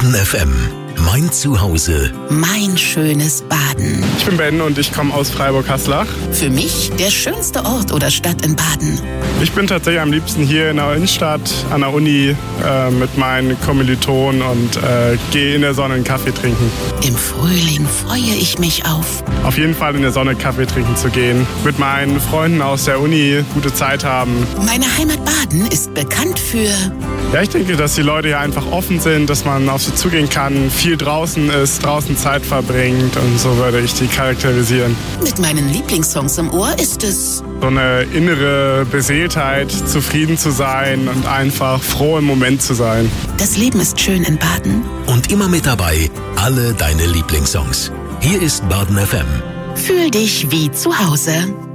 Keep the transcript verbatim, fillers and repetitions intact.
Baden F M. Mein Zuhause. Mein schönes Baden. Ich bin Ben und ich komme aus Freiburg-Haslach. Für mich der schönste Ort oder Stadt in Baden. Ich bin tatsächlich am liebsten hier in der Innenstadt, an der Uni, äh, mit meinen Kommilitonen und äh, gehe in der Sonne einen Kaffee trinken. Im Frühling freue ich mich auf. Auf jeden Fall in der Sonne Kaffee trinken zu gehen. Mit meinen Freunden aus der Uni gute Zeit haben. Meine Heimat Baden ist bekannt für... Ja, ich denke, dass die Leute hier einfach offen sind, dass man auf sie zugehen kann, viel draußen ist, draußen Zeit verbringt und so würde ich die charakterisieren. Mit meinen Lieblingssongs im Ohr ist es... So eine innere Beseeltheit, zufrieden zu sein und einfach froh im Moment zu sein. Das Leben ist schön in Baden. Und immer mit dabei alle deine Lieblingssongs. Hier ist Baden F M. Fühl dich wie zu Hause.